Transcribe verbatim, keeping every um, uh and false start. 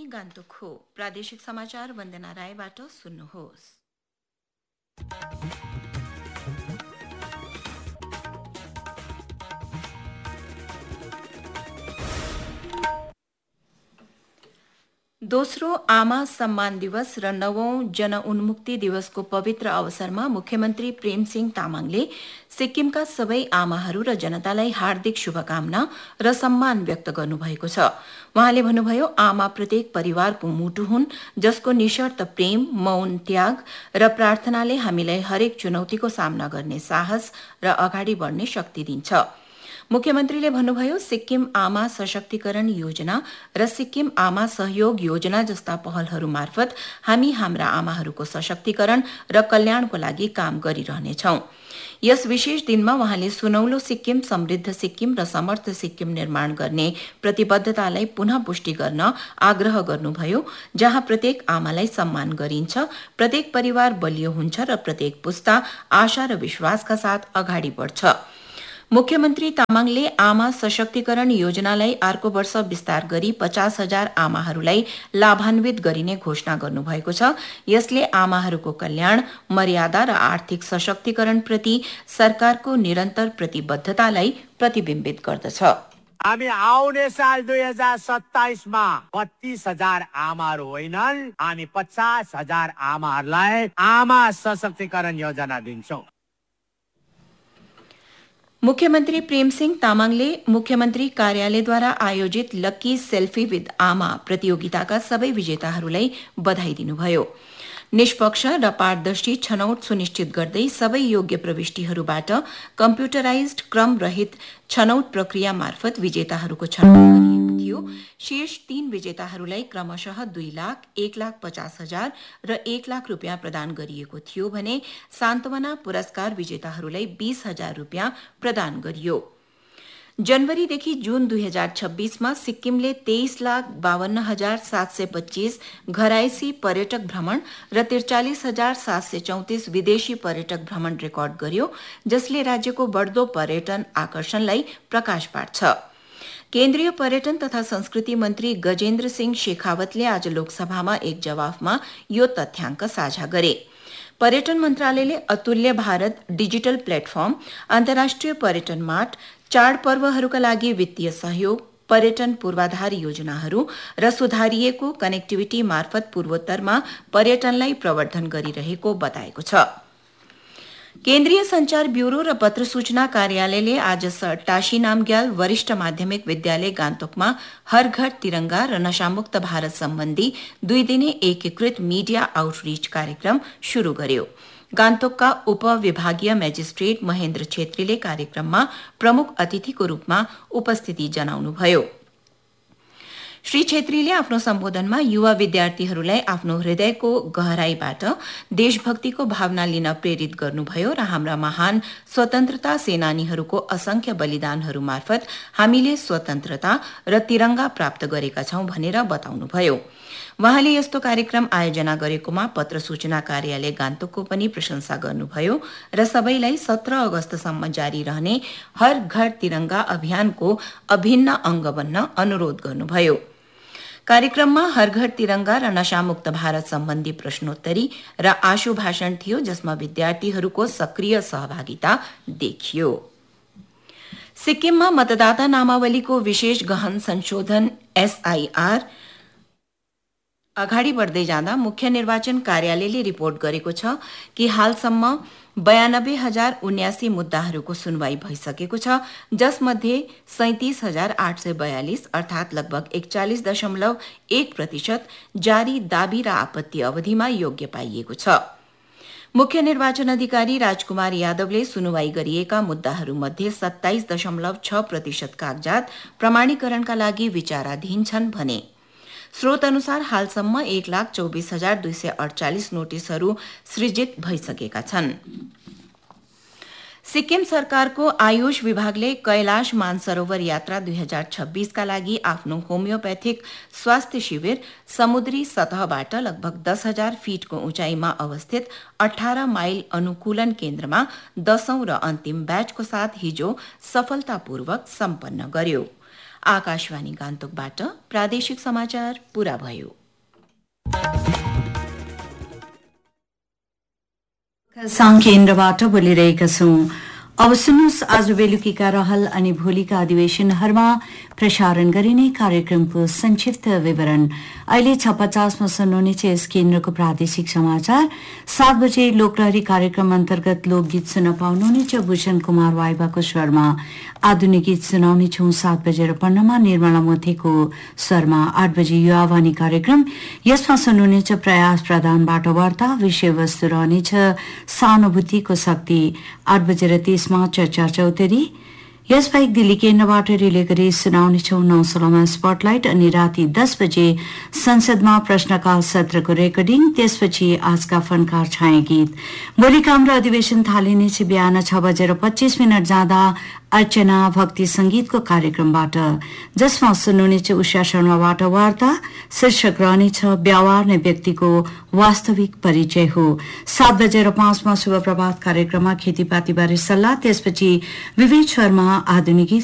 गान्तोक हो। प्रादेशिक समाचार वन्दना रायबाट सुन्नुहोस्। दोस्रो आमा सम्मान दिवस र नवौं जन उन्मुक्ति दिवसको पवित्र अवसरमा मुख्यमन्त्री प्रेमसिंह तामाङले सिक्किमका सबै आमाहरू र जनतालाई हार्दिक शुभकामना र सम्मान व्यक्त गर्नुभएको छ। उहाँले भन्नुभयो, आमा प्रत्येक परिवारको मुटु हुन्, जसको निशर्त प्रेम, मौन त्याग र प्रार्थनाले हामीलाई हरेक चुनौतीको सामना गर्ने साहस र अगाडि बढ्ने शक्ति दिन्छ। मुख्यमन्त्रीले भन्नुभयो, सिक्किम आमा सशक्तिकरण योजना र सिक्किम आमा सहयोग योजना जस्ता पहलहरू मार्फत हामी हाम्रा आमाहरूको सशक्तिकरण र कल्याणको लागि काम गरिरहनेछौं। यस विशेष दिनमा उहाँले सुनौलो सिक्किम, समृद्ध सिक्किम र समर्थ सिक्किम निर्माण गर्ने प्रतिबद्धतालाई पुनः पुष्टि गर्न आग्रह गर्नुभयो, जहाँ प्रत्येक आमालाई सम्मान गरिन्छ, प्रत्येक परिवार बलियो हुन्छ र प्रत्येक पुस्ता आशा र विश्वासका साथ अगाडि बढ्छ। मुख्यमन्त्री तामाङले आमा सशक्तिकरण योजनालाई अर्को वर्ष विस्तार गरी पचास हजार आमाहरूलाई लाभान्वित गरिने घोषणा गर्नुभएको छ। यसले आमाहरूको कल्याण, मर्यादा र आर्थिक सशक्तिकरणप्रति सरकारको निरन्तर प्रतिबद्धतालाई प्रतिबिम्बित गर्दछ। हामी आउने साल दुई हजार सत्ताइसमा बत्तीस हजार आमाहरू होइनन्, हामी पचास हजार आमाहरूलाई आमा सशक्तिकरण योजना दिन्छौं। मुख्यमन्त्री प्रेमसिंह तामाङले मुख्यमन्त्री कार्यालयद्वारा आयोजित लक्की सेल्फी विथ आमा प्रतियोगिताका सबै विजेताहरूलाई बधाई दिनुभयो। निष्पक्ष र पारदर्शी छनौट सुनिश्चित गर्दै सबै योग्य प्रविष्टिहरूबाट कम्प्युटराइज्ड क्रम रहित छनौट प्रक्रिया मार्फत विजेताहरूको छनौट गरिएको थियो। शीर्ष तीन विजेताहरूलाई क्रमशः दुई लाख, एक लाख पचास हजार र एक लाख रुपियाँ प्रदान गरिएको थियो भने सान्त्वना पुरस्कार विजेताहरूलाई बीस हजार रुपियाँ प्रदान गरियो। जनवरीदेखि जून दुई हजार छब्बीसमा सिक्किमले तेइस लाख बावन्न हजार सात सय पच्चीस घरायसी पर्यटक भ्रमण र त्रिचालिस हजार सात सय चौतिस विदेशी पर्यटक भ्रमण रेकर्ड गर्यो, जसले राज्यको बढ्दो पर्यटन आकर्षणलाई प्रकाश पार्छ। केन्द्रीय पर्यटन तथा संस्कृति मन्त्री गजेन्द्र सिंह शेखावतले आज लोकसभामा एक जवाफमा यो तथ्याङ्क साझा गरे। पर्यटन मन्त्रालयले अतुल्य भारत डिजिटल प्लेटफर्म, अन्तर्राष्ट्रिय पर्यटन मार्ट, चाडपर्वहरूका लागि वित्तीय सहयोग, पर्यटन पूर्वाधार योजनाहरू र सुधारिएको कनेक्टिभिटी मार्फत पूर्वोत्तरमा पर्यटनलाई प्रवर्धन गरिरहेको बताएको छ। केन्द्रीय संचार ब्यूरो र पत्र सूचना कार्यालयले आज टाशी नामग्याल वरिष्ठ माध्यमिक विद्यालय गान्तोकमा हर घर तिरंगा र नशामुक्त भारत सम्बन्धी दुई दिने एकीकृत मीडिया आउटरीच कार्यक्रम शुरू गर्यो। गान्तोकका उपविभागीय मेजिस्ट्रेट महेन्द्र छेत्रीले कार्यक्रममा प्रमुख अतिथिको रूपमा उपस्थिति जनाउनुभयो। श्री छेत्रीले आफ्नो सम्बोधनमा युवा विद्यार्थीहरूलाई आफ्नो हृदयको गहराईबाट देशभक्तिको भावना लिन प्रेरित गर्नुभयो र हाम्रा महान स्वतन्त्रता सेनानीहरूको असंख्य बलिदानहरू मार्फत हामीले स्वतन्त्रता र तिरंगा प्राप्त गरेका छौं भनेर बताउनुभयो। उहाँले यस्तो कार्यक्रम आयोजना गरेकोमा पत्र सूचना कार्यालय गान्तोकको पनि प्रशंसा गर्नुभयो र सबैलाई सत्र अगस्तसम्म जारी रहने हर घर तिरंगा अभियानको अभिन्न अंग बन्न अनुरोध गर्नुभयो। कार्यक्रममा हर घर तिरंगा र नशामुक्त भारत सम्बन्धी प्रश्नोत्तरी र आशु भाषण थियो, जसमा विद्यार्थीहरूको सक्रिय सहभागिता देखियो। सिक्किममा मतदाता नामावलीको विशेष गहन संशोधन एसआईआर अगाडि बढ्दै जाँदा मुख्य निर्वाचन कार्यालयले रिपोर्ट गरेको छ कि हालसम्म बयानब्बे हजार उन्यासी मुद्दाहरूको सुनवाई भइसकेको छ, जसमध्ये सैंतीस हजार आठ सय बयालिस अर्थात लगभग एकचालिस दशमलव एक प्रतिशत जारी दावी र आपत्ति अवधिमा योग्य पाइएको छ। मुख्य निर्वाचन अधिकारी राजकुमार यादवले सुनवाई गरिएका मुद्दाहरूमध्ये सत्ताइस दशमलव छ प्रतिशत कागजात प्रमाणीकरणका लागि विचाराधीन छन् भने। स्रोत अनुसार हालसम्म एक लाख चौबिस हजार दुई सय अडचालिस नोटिसहरू सृजित भइसकेका छन्। सिक्किम सरकारको आयुष विभागले कैलाश मानसरोवर यात्रा दुई हजार छब्बीसका लागि आफ्नो होमियोपैथिक स्वास्थ्य शिविर समुद्री सतहबाट लगभग दस हजार फीटको उचाइमा अवस्थित अठारह माइल अनुकूलन केन्द्रमा दशौं र अन्तिम ब्याचको साथ हिजो सफलतापूर्वक सम्पन्न गर्यो। आकाशवाणी गान्तोकबाट प्रादेशिक समाचार पूरा भयो। साङ केन्द्रबाट बोलिरहेका छौं। अब सुन्नुहोस् आज बेलुकीका रहल अनि भोलिका अधिवेशनहरूमा प्रसारण गरिने कार्यक्रमको संक्षिप्त विवरण। अहिले छ पचासमा सुन्नुहुनेछ यस केन्द्रको प्रादेशिक समाचार। सात बजे लोकलहरी कार्यक्रम अन्तर्गत लोकगीत सुन्न पाउनुहुनेछ भूषण कुमार वाइबाको स्वरमा। आधुनिक गीत सुनाउनेछौं सात बजेर पन्ध्रमा निर्मला मोथेको स्वरमा। आठ बजे युवावाणी कार्यक्रम, यसमा सुन्नुहुनेछ प्रयास प्रधानबाट वार्ता। विषयवस्तु रहनेछ सहानुभूतिको शक्ति। आठ बजेर तीसमा चर्चा चौधरी। यसबाहेक दिल्ली केन्द्रबाट रिले गरी सुनाउनेछौं नौ सोह्रमा स्पटलाइट अनि राति दस बजे संसदमा प्रश्नकाल सत्रको रेकर्डिङ। त्यसपछि आजका फनकार छाया गीत। भोलि काम र अधिवेशन थालिनेछ बिहान छ बजेर पच्चीस मिनट जाँदा अर्चना भक्ति संगीतको कार्यक्रमबाट, जसमा सुन्नुहुनेछ उषा शर्माबाट वार्ता। शीर्षक रहनेछ व्यवहार नै व्यक्तिको वास्तविक परिचय हो। सात बजेर पाँचमा शुभ प्रभात कार्यक्रममा खेतीपातीबारे सल्लाह। त्यसपछि विवेक शर्मा आधुनिक